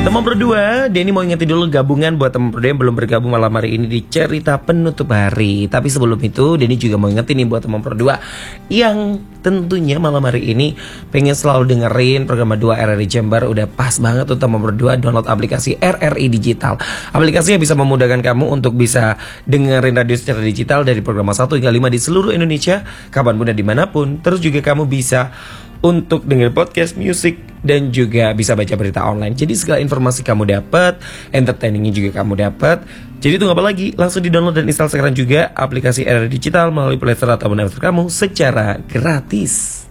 Teman berdua, Denny mau ingetin dulu gabungan buat teman berdua yang belum bergabung malam hari ini di cerita penutup hari. Tapi sebelum itu, Denny juga mau ingetin nih buat teman berdua yang tentunya malam hari ini pengen selalu dengerin program 2 RRI Jember. Udah pas banget tuh teman berdua download aplikasi RRI Digital. Aplikasi yang bisa memudahkan kamu untuk bisa dengerin radio secara digital dari program 1 hingga 5 di seluruh Indonesia, kapanpun dan dimanapun. Terus juga kamu bisa untuk dengar podcast, musik, dan juga bisa baca berita online. Jadi segala informasi kamu dapat, entertainingnya juga kamu dapat. Jadi tunggu apa lagi? Langsung di-download dan install sekarang juga aplikasi RRI Digital melalui Play Store ataupun App Store kamu secara gratis.